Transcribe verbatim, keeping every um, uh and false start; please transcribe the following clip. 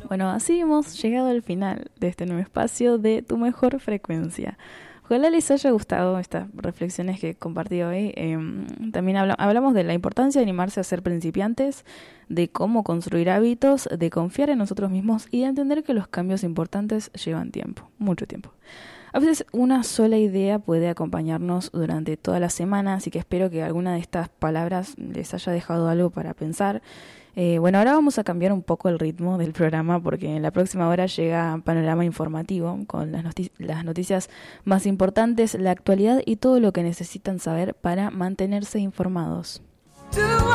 Bueno, así hemos llegado al final de este nuevo espacio de Tu Mejor Frecuencia. Ojalá les haya gustado estas reflexiones que compartí hoy. Eh, también habla, hablamos de la importancia de animarse a ser principiantes, de cómo construir hábitos, de confiar en nosotros mismos y de entender que los cambios importantes llevan tiempo, mucho tiempo. A veces una sola idea puede acompañarnos durante toda la semana, así que espero que alguna de estas palabras les haya dejado algo para pensar. Eh, bueno, ahora vamos a cambiar un poco el ritmo del programa porque en la próxima hora llega Panorama Informativo con las, noti- las noticias más importantes, la actualidad y todo lo que necesitan saber para mantenerse informados.